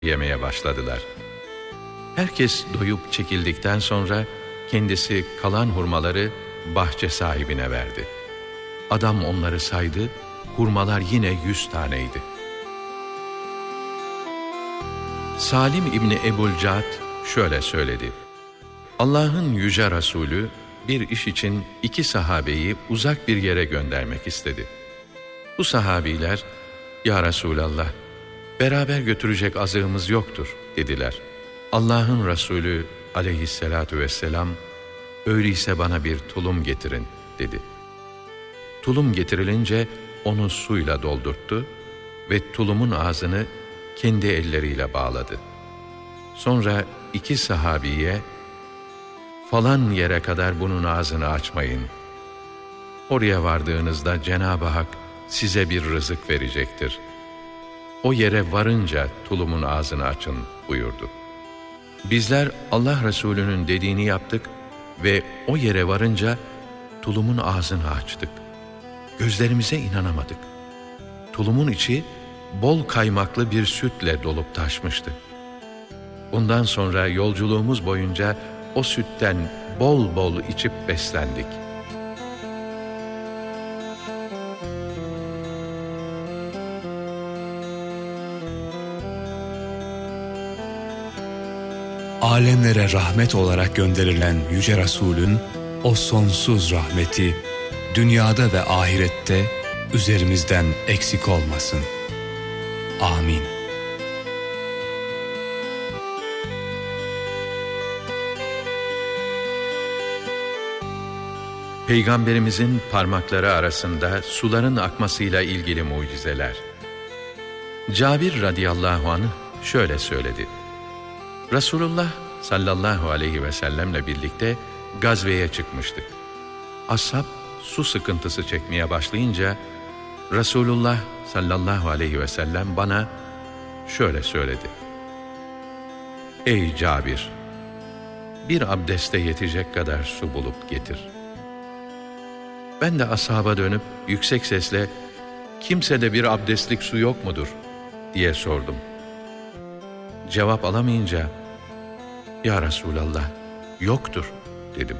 yemeye başladılar. Herkes doyup çekildikten sonra kendisi kalan hurmaları bahçe sahibine verdi. Adam onları saydı, hurmalar yine 100 taneydi. Salim İbni Ebu'l-Cad şöyle söyledi: Allah'ın yüce Resulü bir iş için 2 sahabeyi uzak bir yere göndermek istedi. Bu sahabiler, "Ya Resulallah, beraber götürecek azığımız yoktur," dediler. Allah'ın Resulü aleyhissalatu vesselam, "Öyleyse bana bir tulum getirin," dedi. Tulum getirilince onu suyla doldurttu ve tulumun ağzını kendi elleriyle bağladı. Sonra 2 sahabiye, "Falan yere kadar bunun ağzını açmayın. Oraya vardığınızda Cenab-ı Hak size bir rızık verecektir. O yere varınca tulumun ağzını açın," buyurdu. Bizler Allah Resulü'nün dediğini yaptık ve o yere varınca tulumun ağzını açtık. Gözlerimize inanamadık. Tulumun içi bol kaymaklı bir sütle dolup taşmıştı. Bundan sonra yolculuğumuz boyunca o sütten bol bol içip beslendik. Alemlere rahmet olarak gönderilen Yüce Resul'ün o sonsuz rahmeti dünyada ve ahirette üzerimizden eksik olmasın. Amin. Peygamberimizin parmakları arasında suların akmasıyla ilgili mucizeler. Cabir radıyallahu anh şöyle söyledi: Resulullah sallallahu aleyhi ve sellemle birlikte gazveye çıkmıştık. Ashab su sıkıntısı çekmeye başlayınca Resulullah sallallahu aleyhi ve sellem bana şöyle söyledi: "Ey Cabir, bir abdeste yetecek kadar su bulup getir." Ben de ashaba dönüp yüksek sesle, "Kimsede bir abdestlik su yok mudur?" diye sordum. Cevap alamayınca, "Ya Resulallah, yoktur," dedim.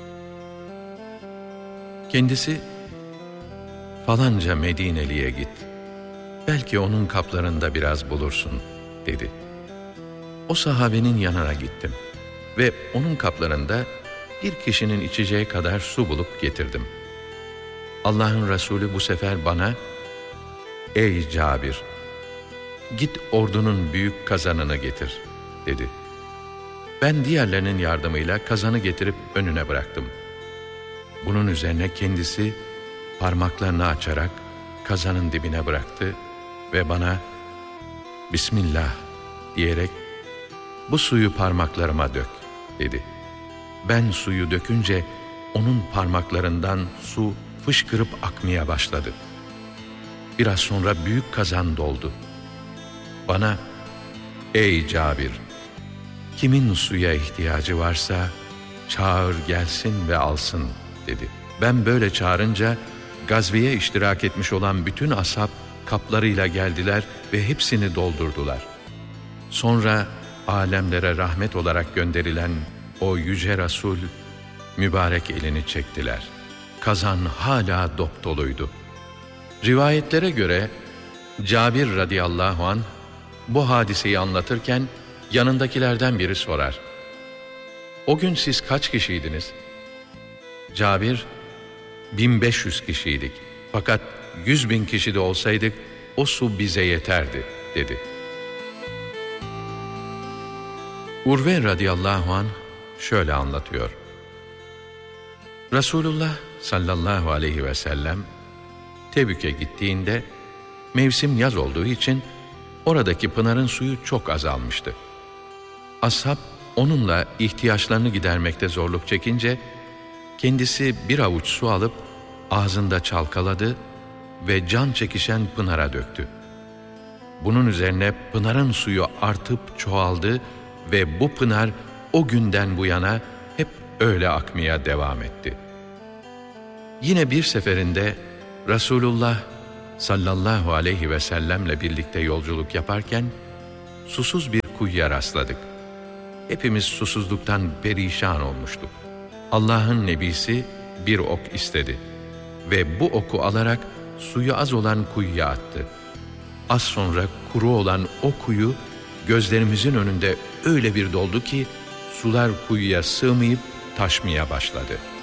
Kendisi, "Falanca Medineli'ye git. Belki onun kaplarında biraz bulursun," dedi. O sahabenin yanına gittim ve onun kaplarında bir kişinin içeceği kadar su bulup getirdim. Allah'ın Resulü bu sefer bana, "Ey Cabir, git ordunun büyük kazanını getir," dedi. Ben diğerlerinin yardımıyla kazanı getirip önüne bıraktım. Bunun üzerine kendisi parmaklarını açarak kazanın dibine bıraktı ve bana, "Bismillah," diyerek, "Bu suyu parmaklarıma dök," dedi. Ben suyu dökünce onun parmaklarından su fışkırıp akmaya başladı. Biraz sonra büyük kazan doldu. Bana, "Ey Cabir, kimin suya ihtiyacı varsa çağır gelsin ve alsın," dedi. Ben böyle çağırınca gazveye iştirak etmiş olan bütün ashab kaplarıyla geldiler ve hepsini doldurdular. Sonra alemlere rahmet olarak gönderilen o yüce Resul mübarek elini çektiler. Kazan hala dopdoluydu. Rivayetlere göre Cabir radıyallahu anh bu hadiseyi anlatırken yanındakilerden biri sorar: "O gün siz kaç kişiydiniz?" Cabir, 1500 kişiydik. Fakat 100.000 kişi de olsaydık o su bize yeterdi," dedi. Urve radıyallahu anh şöyle anlatıyor: Resulullah sallallahu aleyhi ve sellem Tebük'e gittiğinde mevsim yaz olduğu için oradaki pınarın suyu çok azalmıştı. Ashab onunla ihtiyaçlarını gidermekte zorluk çekince kendisi bir avuç su alıp ağzında çalkaladı ve can çekişen pınara döktü. Bunun üzerine pınarın suyu artıp çoğaldı ve bu pınar o günden bu yana hep öyle akmaya devam etti. Yine bir seferinde Resulullah sallallahu aleyhi ve sellemle birlikte yolculuk yaparken susuz bir kuyuya rastladık. Hepimiz susuzluktan perişan olmuştuk. Allah'ın nebisi bir ok istedi ve bu oku alarak suyu az olan kuyuya attı. Az sonra kuru olan o kuyu gözlerimizin önünde öyle bir doldu ki sular kuyuya sığmayıp taşmaya başladı.